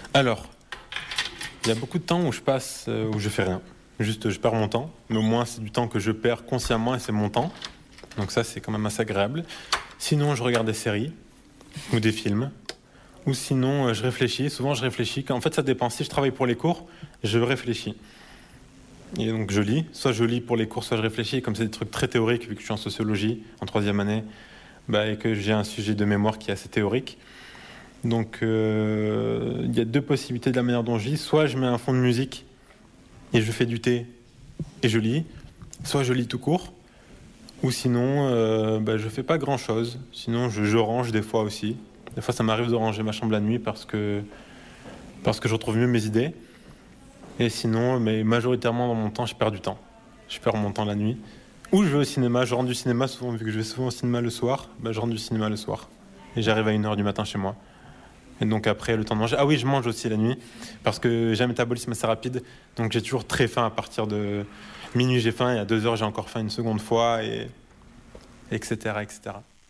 Alors, il y a beaucoup de temps où je passe, où je fais rien. Juste, je perds mon temps. Mais au moins, c'est du temps que je perds consciemment et c'est mon temps. Donc ça, c'est quand même assez agréable. Sinon, je regarde des séries ou des films. Ou sinon, je réfléchis. Souvent, je réfléchis. En fait, ça dépend. Si je travaille pour les cours, je réfléchis. Et donc, je lis. Soit je lis pour les cours, soit je réfléchis. Comme c'est des trucs très théoriques, vu que je suis en sociologie, en 3e année, et que j'ai un sujet de mémoire qui est assez théorique. Donc, il y a 2 possibilités de la manière dont je lis. Soit je mets un fond de musique et je fais du thé et je lis. Soit je lis tout court. Ou sinon, je fais pas grand-chose. Sinon, je range des fois aussi. Des fois, ça m'arrive de ranger ma chambre la nuit parce que je retrouve mieux mes idées. Et sinon, mais majoritairement dans mon temps, je perds du temps. Je perds mon temps la nuit. Ou je vais au cinéma. Je rentre du cinéma souvent, vu que je vais souvent au cinéma le soir. Je rentre du cinéma le soir. Et j'arrive à 1h du matin chez moi. Et donc après, le temps de manger. Ah oui, je mange aussi la nuit. Parce que j'ai un métabolisme assez rapide. Donc j'ai toujours très faim à partir de minuit, j'ai faim. Et à 2h, j'ai encore faim une seconde fois. Et etc., etc.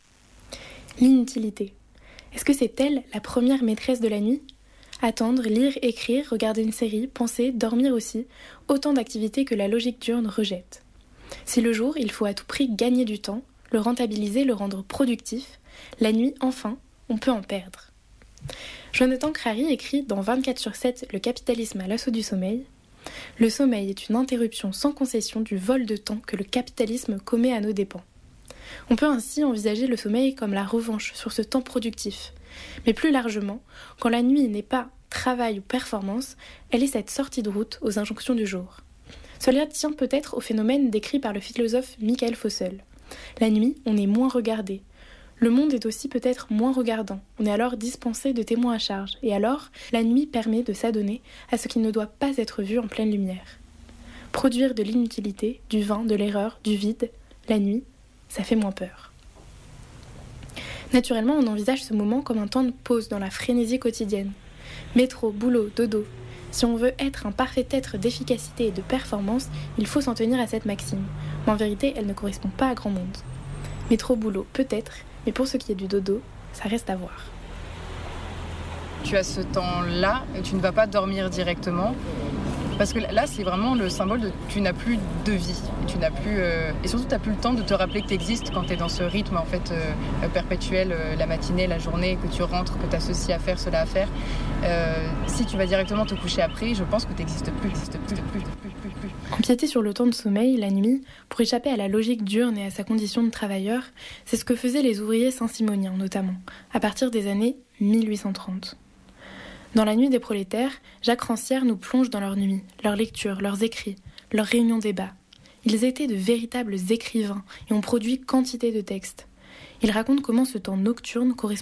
L'inutilité. Est-ce que c'est elle la première maîtresse de la nuit ? Attendre, lire, écrire, regarder une série, penser, dormir aussi, autant d'activités que la logique diurne rejette. Si le jour, il faut à tout prix gagner du temps, le rentabiliser, le rendre productif, la nuit, enfin, on peut en perdre. Jonathan Crary écrit dans 24/7 Le capitalisme à l'assaut du sommeil. Le sommeil est une interruption sans concession du vol de temps que le capitalisme commet à nos dépens. On peut ainsi envisager le sommeil comme la revanche sur ce temps productif. Mais plus largement, quand la nuit n'est pas travail ou performance, elle est cette sortie de route aux injonctions du jour. Cela tient peut-être au phénomène décrit par le philosophe Michael Fossel. La nuit, on est moins regardé. Le monde est aussi peut-être moins regardant. On est alors dispensé de témoins à charge. Et alors, la nuit permet de s'adonner à ce qui ne doit pas être vu en pleine lumière. Produire de l'inutilité, du vain, de l'erreur, du vide, la nuit, ça fait moins peur. Naturellement, on envisage ce moment comme un temps de pause dans la frénésie quotidienne. Métro, boulot, dodo. Si on veut être un parfait être d'efficacité et de performance, il faut s'en tenir à cette maxime. Mais en vérité, elle ne correspond pas à grand monde. Métro, boulot, peut-être, mais pour ce qui est du dodo, ça reste à voir. Tu as ce temps-là et tu ne vas pas dormir directement. Parce que là, c'est vraiment le symbole de tu n'as plus de vie. Tu n'as plus, et surtout, tu n'as plus le temps de te rappeler que tu existes quand tu es dans ce rythme en fait, perpétuel, la matinée, la journée, que tu rentres, que tu as ceci à faire, cela à faire. Si tu vas directement te coucher après, je pense que tu n'existes plus. Empiéter sur le temps de sommeil, la nuit, pour échapper à la logique diurne et à sa condition de travailleur, c'est ce que faisaient les ouvriers saint-simoniens notamment, à partir des années 1830. Dans La Nuit des prolétaires, Jacques Rancière nous plonge dans leur nuit, leurs lectures, leurs écrits, leurs réunions débats. Ils étaient de véritables écrivains et ont produit quantité de textes. Ils racontent comment ce temps nocturne correspond